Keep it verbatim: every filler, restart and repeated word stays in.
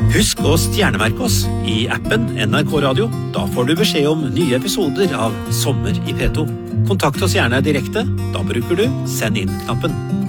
Husk å stjernemerke oss i appen N R K Radio. Da får du beskjed om nye episoder av Sommer i P to. Kontakt oss gjerne direkte. Da bruker du Send inn-knappen.